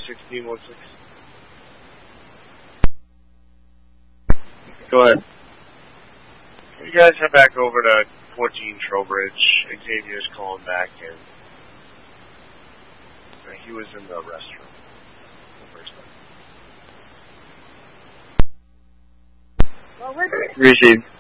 1616. Go ahead. You guys head back over to 14 Trowbridge. Xavier's calling back, and he was in the restroom. Well, we're Receive.